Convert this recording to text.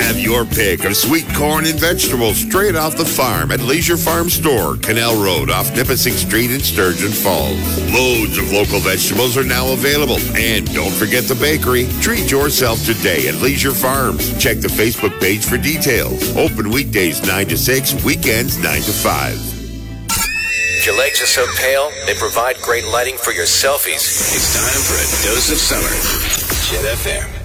Have your pick of sweet corn and vegetables straight off the farm at Leisure Farm Store, Canal Road off Nipissing Street in Sturgeon Falls. Loads of local vegetables are now available. And don't forget the bakery. Treat yourself today at Leisure Farms. Check the Facebook page for details. Open weekdays 9 to 6, weekends 9 to 5. If your legs are so pale, they provide great lighting for your selfies. It's time for a dose of summer. Jet FM.